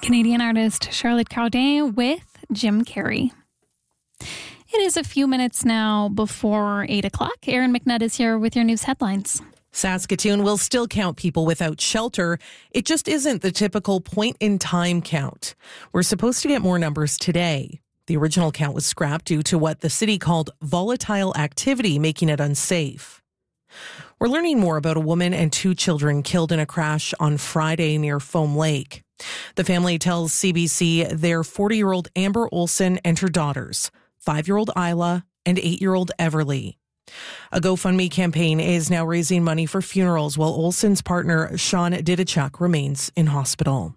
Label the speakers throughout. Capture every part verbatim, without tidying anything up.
Speaker 1: Canadian artist Charlotte Cardin with Jim Carrey. It is a few minutes now before eight o'clock. Aaron McNutt is here with your news headlines.
Speaker 2: Saskatoon will still count people without shelter. It just isn't the typical point-in-time count. We're supposed to get more numbers today. The original count was scrapped due to what the city called volatile activity, making it unsafe. We're learning more about a woman and two children killed in a crash on Friday near Foam Lake. The family tells C B C their forty-year-old Amber Olson and her daughters, five-year-old Isla and eight-year-old Everly. A GoFundMe campaign is now raising money for funerals while Olson's partner, Sean Didichuk, remains in hospital.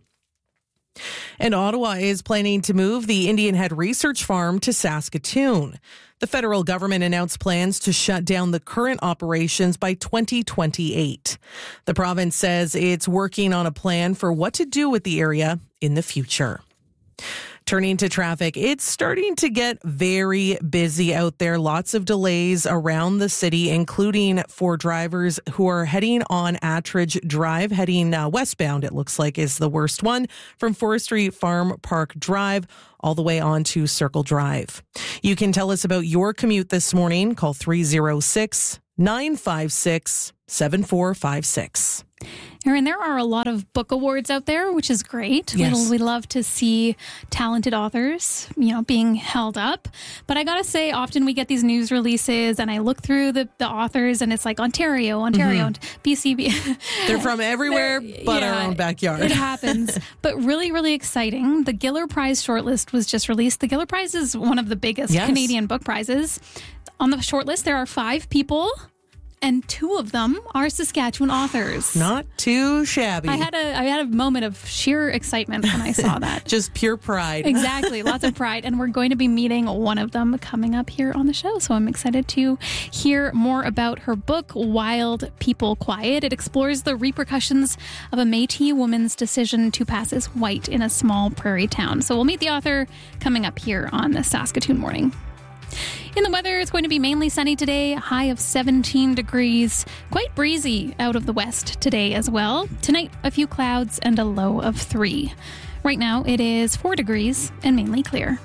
Speaker 2: And Ottawa is planning to move the Indian Head Research Farm to Saskatoon. The federal government announced plans to shut down the current operations by twenty twenty-eight. The province says it's working on a plan for what to do with the area in the future. Turning to traffic, it's starting to get very busy out there. Lots of delays around the city, including for drivers who are heading on Attridge Drive, heading uh, westbound, it looks like is the worst one, from Forestry Farm Park Drive all the way on to Circle Drive. You can tell us about your commute this morning. Call three oh six, nine five six, seven four five six.
Speaker 1: Aaron, there are a lot of book awards out there, which is great.
Speaker 2: Yes.
Speaker 1: We love to see talented authors, you know, being held up. But I got to say, often we get these news releases and I look through the, the authors and it's like Ontario, Ontario, mm-hmm. and B C B.
Speaker 2: They're from everywhere but
Speaker 1: yeah,
Speaker 2: our own backyard.
Speaker 1: It happens. But really, really exciting. The Giller Prize shortlist was just released. The Giller Prize is one of the biggest
Speaker 2: yes.
Speaker 1: Canadian book prizes. On the shortlist, there are five people. And two of them are Saskatchewan authors.
Speaker 2: Not too shabby.
Speaker 1: I had a I had a moment of sheer excitement when I saw that.
Speaker 2: Just pure pride.
Speaker 1: Exactly. Lots of pride. And we're going to be meeting one of them coming up here on the show. So I'm excited to hear more about her book, Wild People Quiet. It explores the repercussions of a Métis woman's decision to pass as white in a small prairie town. So we'll meet the author coming up here on the Saskatoon Morning. In the weather, it's going to be mainly sunny today, high of seventeen degrees. Quite breezy out of the west today as well. Tonight, a few clouds and a low of three. Right now, it is four degrees and mainly clear.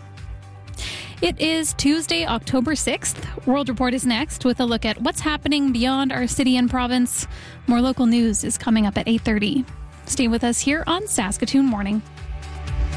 Speaker 1: It is Tuesday, October sixth. World Report is next with a look at what's happening beyond our city and province. More local news is coming up at eight thirty. Stay with us here on Saskatoon Morning.